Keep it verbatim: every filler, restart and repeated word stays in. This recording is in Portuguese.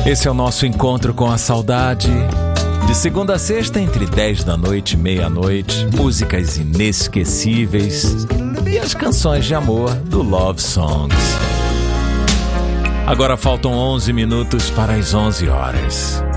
Esse é o nosso encontro com a saudade. De segunda a sexta, entre dez da noite e meia-noite, músicas inesquecíveis e as canções de amor do Love Songs. Agora faltam onze minutos para as onze horas.